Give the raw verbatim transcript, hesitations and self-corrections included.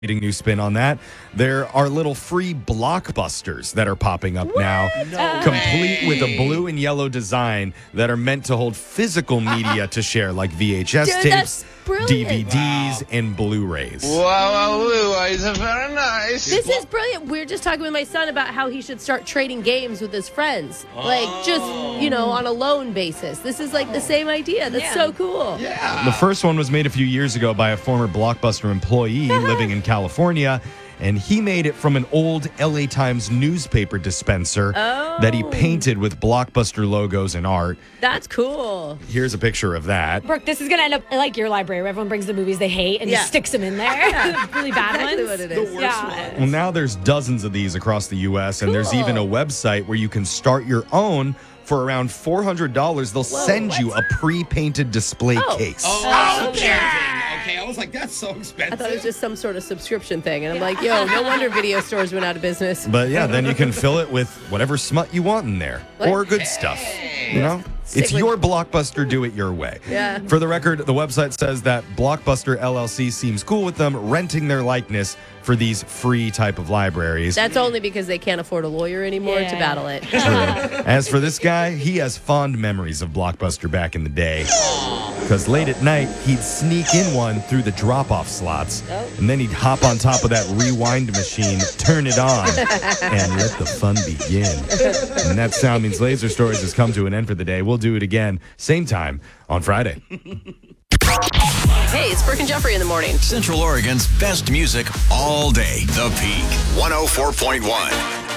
new spin on that. There are little free blockbusters that are popping up now, No complete way. with a blue and yellow design that are meant to hold physical media to share, like V H S Dude, tapes, that's brilliant. D V Ds, and Blu-rays. Wow, wow, wow, it's very nice. This is brilliant. We were just talking with my son about how he should start trading games with his friends. Like, just, you know, on a loan basis. This is like the same idea. That's Yeah. so cool. Yeah. The first one was made a few years ago by a former Blockbuster employee living in California, and he made it from an old L A Times newspaper dispenser that he Oh. painted with Blockbuster logos and art. That's cool. Here's a picture of that. Brooke, this is going to end up like your library where everyone brings the movies they hate and Yeah. just sticks them in there. really bad Exactly ones. what it is. Yeah. Well, now there's dozens of these across the U S, and there's Cool. even a website where you can start your own for around four hundred dollars. They'll Whoa, send what? you a pre-painted display Oh. case. Oh, okay. Okay, I was like, that's so I expensive. thought it was just some sort of subscription thing. And I'm like, yo, no wonder video stores went out of business. But yeah, then you can fill it with whatever smut you want in there, What? or good stuff. You know, Stick it's with- your Blockbuster. Do it your way. Yeah. For the record, the website says that Blockbuster L L C seems cool with them renting their likeness for these free type of libraries. That's only because they can't afford a lawyer anymore to Yeah. battle it. As for this guy, he has fond memories of Blockbuster back in the day. Because late at night, he'd sneak in one through the drop-off slots, and then he'd hop on top of that rewind machine, turn it on, and let the fun begin. And that sound means Laser Stories has come to an end for the day. We'll do it again, same time on Friday. Hey, it's Brooke and Jeffrey in the morning. Central Oregon's best music all day. The Peak one oh four point one.